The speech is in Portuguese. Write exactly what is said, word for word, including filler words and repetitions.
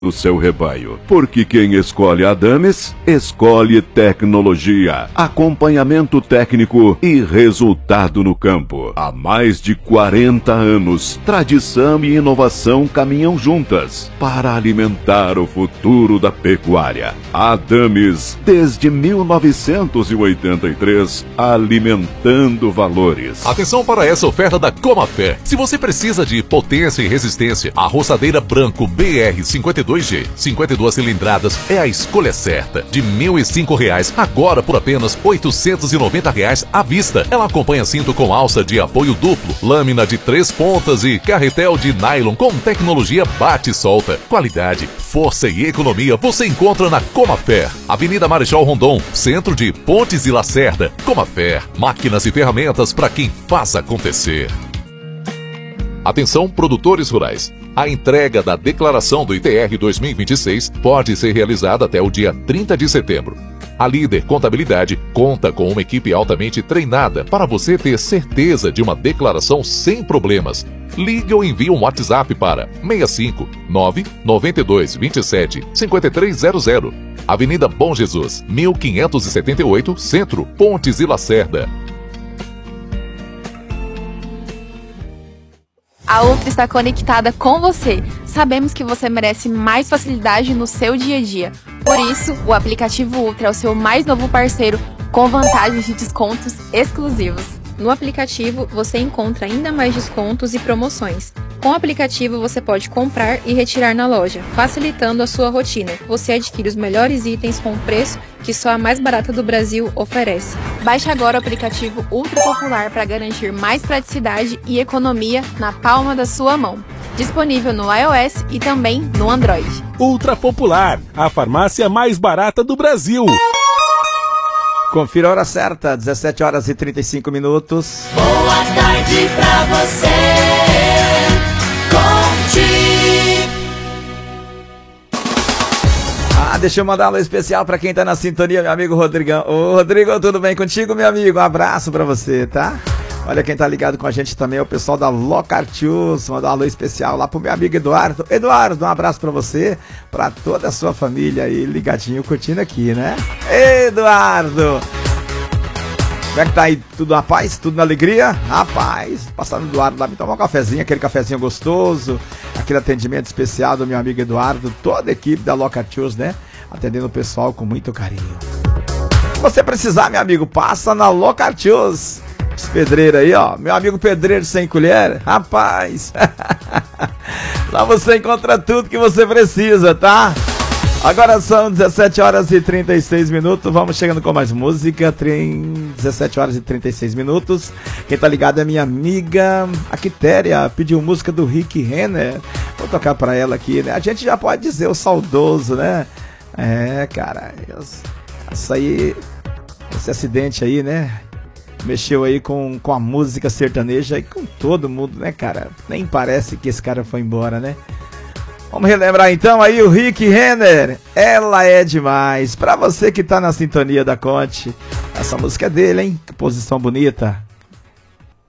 do seu rebanho, porque quem escolhe Adames, escolhe tecnologia, acompanhamento técnico e resultado no campo. Há mais de quarenta anos, tradição e inovação caminham juntas para alimentar o futuro da pecuária. Adames, desde mil novecentos e oitenta e três, alimentando valores. Atenção para essa oferta da Comafé. Se você precisa de potência e resistência, a roçadeira branco B R cinquenta e dois G, cinquenta e duas cilindradas, é a escolha certa. De mil e cinco reais, agora por apenas oitocentos e noventa reais à vista. Ela acompanha cinto com alça de apoio duplo, lâmina de três pontas e carretel de nylon com tecnologia bate e solta. Qualidade, força e economia você encontra na Comafé. Avenida Marechal Rondon, centro de Pontes e Lacerda. Comafé, máquinas e ferramentas para quem faz acontecer. Atenção, produtores rurais. A entrega da declaração do I T R dois mil e vinte e seis pode ser realizada até o dia trinta de setembro. A Líder Contabilidade conta com uma equipe altamente treinada para você ter certeza de uma declaração sem problemas. Ligue ou envie um WhatsApp para seis cinco nove nove dois dois sete cinco três zero zero. Avenida Bom Jesus, mil quinhentos e setenta e oito, Centro, Pontes e Lacerda. A Ultra está conectada com você. Sabemos que você merece mais facilidade no seu dia a dia. Por isso, o aplicativo Ultra é o seu mais novo parceiro, com vantagens de descontos exclusivos. No aplicativo, você encontra ainda mais descontos e promoções. Com o aplicativo, você pode comprar e retirar na loja, facilitando a sua rotina. Você adquire os melhores itens com preço que só a mais barata do Brasil oferece. Baixe agora o aplicativo Ultra Popular para garantir mais praticidade e economia na palma da sua mão. Disponível no iOS e também no Android. Ultra Popular, a farmácia mais barata do Brasil. Confira a hora certa, dezessete horas e trinta e cinco minutos. Boa tarde pra você, Conte. Ah, deixa eu mandar um alô especial pra quem tá na sintonia, meu amigo Rodrigão. Ô, Rodrigo, tudo bem contigo, meu amigo? Um abraço pra você, tá? Olha, quem tá ligado com a gente também é o pessoal da Locartius. Mandar um alô especial lá pro meu amigo Eduardo. Eduardo, um abraço pra você, pra toda a sua família aí, ligadinho, curtindo aqui, né? Eduardo! Como é que tá aí? Tudo na paz? Tudo na alegria? Rapaz, passando o Eduardo lá me tomar um cafezinho, aquele cafezinho gostoso, aquele atendimento especial do meu amigo Eduardo, toda a equipe da Locartius, né? Atendendo o pessoal com muito carinho. Se você precisar, meu amigo, passa na Locartius. Os pedreiros aí, ó. Meu amigo pedreiro sem colher. Rapaz. Lá você encontra tudo que você precisa, tá? Agora são dezessete horas e trinta e seis minutos. Vamos chegando com mais música. dezessete horas e trinta e seis minutos. Quem tá ligado é minha amiga, a Quitéria. Pediu música do Rick Renner. Vou tocar pra ela aqui, né? A gente já pode dizer o saudoso, né? É, cara. Isso aí, esse acidente aí, né? Mexeu aí com, com a música sertaneja e com todo mundo, né, cara? Nem parece que esse cara foi embora, né? Vamos relembrar então aí o Rick Renner. Ela é demais. Pra você que tá na sintonia da Conte, essa música é dele, hein? Que posição bonita.